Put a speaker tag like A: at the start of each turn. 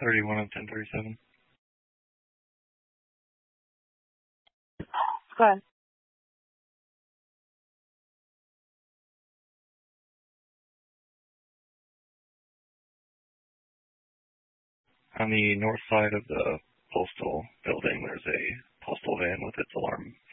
A: 31 of 1037.
B: Go ahead.
A: On the north side of the postal building, there's a postal van with its alarm